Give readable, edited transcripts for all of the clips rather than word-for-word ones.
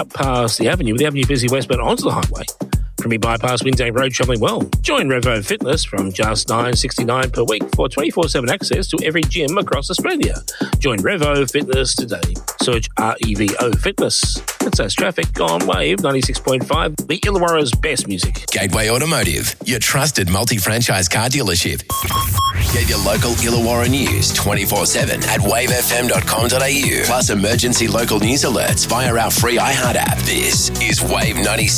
up past the avenue, with the avenue busy westbound onto the highway. From your bypass Windsor Road, travelling well. Join Revo Fitness from just $9.69 per week for 24/7 access to every gym across Australia. Join Revo Fitness today. Search REVO Fitness. It says traffic on Wave 96.5, the Illawarra's best music. Gateway Automotive, your trusted multi-franchise car dealership. Get your local Illawarra news 24/7 at wavefm.com.au. Plus emergency local news alerts via our free iHeart app. This is Wave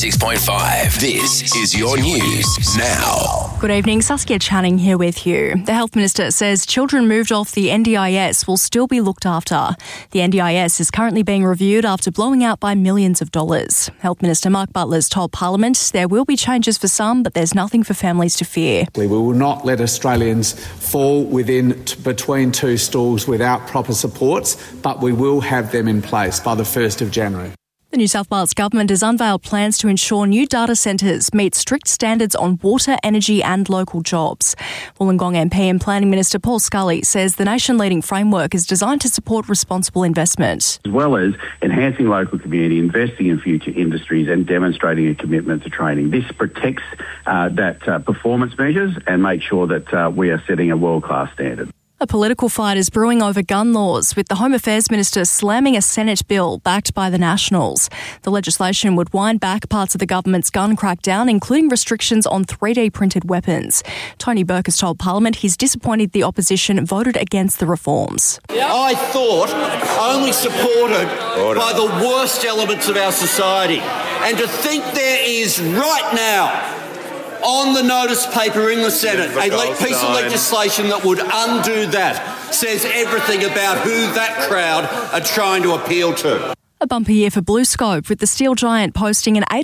96.5. This is your news now. Good evening, Saskia Channing here with you. The Health Minister says children moved off the NDIS will still be looked after. The NDIS is currently being reviewed after blowing out by millions of dollars. Health Minister Mark Butler's told Parliament there will be changes for some, but there's nothing for families to fear. We will not let Australians fall between two stools without proper supports, but we will have them in place by the 1st of January. The New South Wales Government has unveiled plans to ensure new data centres meet strict standards on water, energy and local jobs. Wollongong MP and Planning Minister Paul Scully says the nation-leading framework is designed to support responsible investment. As well as enhancing local community, investing in future industries and demonstrating a commitment to training. This protects that performance measures and makes sure that we are setting a world-class standard. A political fight is brewing over gun laws, with the Home Affairs Minister slamming a Senate bill backed by the Nationals. The legislation would wind back parts of the government's gun crackdown, including restrictions on 3D printed weapons. Tony Burke has told Parliament he's disappointed the opposition voted against the reforms. I thought only supported by the worst elements of our society. And to think there is right now on the notice paper in the Senate a piece of legislation that would undo that says everything about who that crowd are trying to appeal to. A bumper year for BlueScope, with the steel giant posting an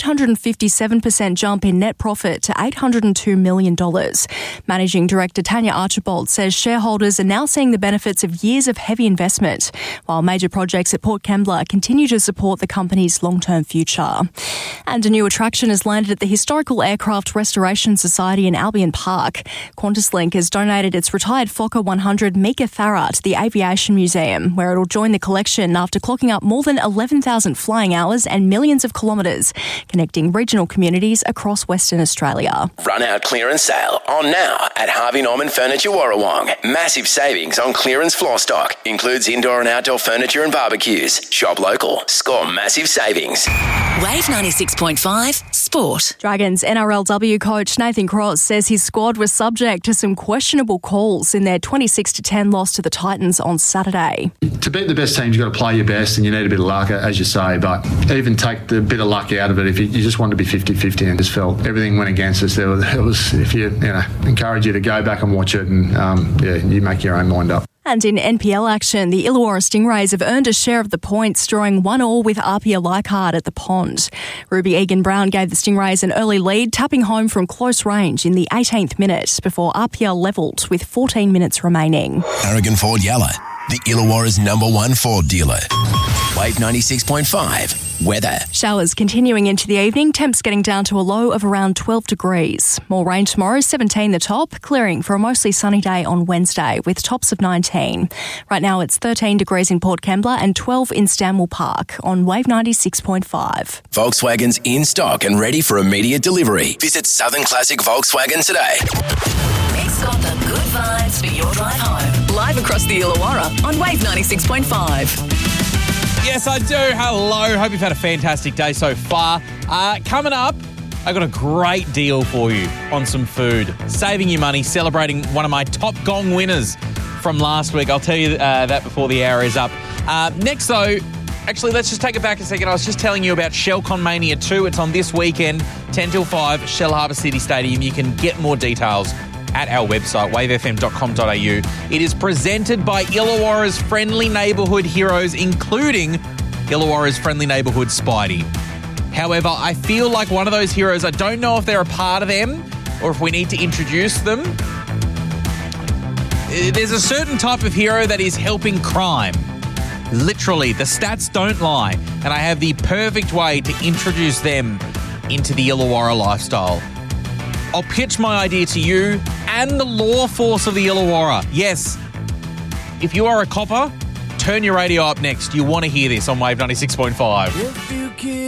857% jump in net profit to $802 million. Managing Director Tanya Archibald says shareholders are now seeing the benefits of years of heavy investment, while major projects at Port Kembla continue to support the company's long-term future. And a new attraction has landed at the Historical Aircraft Restoration Society in Albion Park. QantasLink has donated its retired Fokker 100 Mika Farah to the Aviation Museum, where it'll join the collection after clocking up more than 11,000 flying hours and millions of kilometres, connecting regional communities across Western Australia. Run out clearance sale on now at Harvey Norman Furniture Warrawong. Massive savings on clearance floor stock. Includes indoor and outdoor furniture and barbecues. Shop local. Score massive savings. Wave 96.5 Sport. Dragons NRLW coach Nathan Cross says his squad was subject to some questionable calls in their 26-10 loss to the Titans on Saturday. To beat the best teams, you've got to play your best and you need a bit of luck, as you say, but even take the bit of luck out of it if you just want to be 50-50, and just felt everything went against us. If you encourage you to go back and watch it and you make your own mind up. And in NPL action, the Illawarra Stingrays have earned a share of the points, drawing 1-1 with Apia Leichhardt at the Pond. Ruby Egan-Brown gave the Stingrays an early lead, tapping home from close range in the 18th minute before Apia levelled with 14 minutes remaining. Aragon Ford Yalla, the Illawarra's #1 Ford dealer. Wave 96.5. Weather. Showers continuing into the evening, temps getting down to a low of around 12 degrees. More rain tomorrow, 17 the top, clearing for a mostly sunny day on Wednesday with tops of 19. Right now it's 13 degrees in Port Kembla and 12 in Stanwell Park on Wave 96.5. Volkswagen's in stock and ready for immediate delivery. Visit Southern Classic Volkswagen today. Nick's got the good vibes for your drive home. Live across the Illawarra on Wave 96.5. Yes, I do. Hello. Hope you've had a fantastic day so far. Coming up, I've got a great deal for you on some food. Saving you money, celebrating one of my Top Gong winners from last week. I'll tell you that before the hour is up. Next, though, actually, let's just take it back a second. I was just telling you about Shellcon Mania 2. It's on this weekend, 10 till 5, Shell Harbour City Stadium. You can get more details at our website, wavefm.com.au. It is presented by Illawarra's friendly neighbourhood heroes, including Illawarra's friendly neighbourhood Spidey. However, I feel like one of those heroes, I don't know if they're a part of them or if we need to introduce them. There's a certain type of hero that is helping crime. Literally, the stats don't lie. And I have the perfect way to introduce them into the Illawarra lifestyle. I'll pitch my idea to you and the law force of the Illawarra. Yes, if you are a copper, turn your radio up next. You want to hear this on Wave 96.5.